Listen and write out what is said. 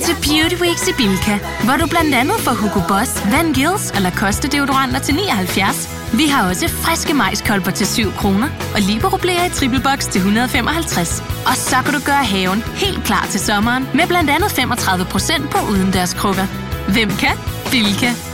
til Beauty Weeks i Bilka, hvor du blandt andet får Hugo Boss, Van Gils og Lacoste deodoranter til 79. Vi har også friske majskolber til 7 kroner og Libero-blæer i triple box til 155. Og så kan du gøre haven helt klar til sommeren med blandt andet 35% på udendørskrukker. Hvem kan? Bilka.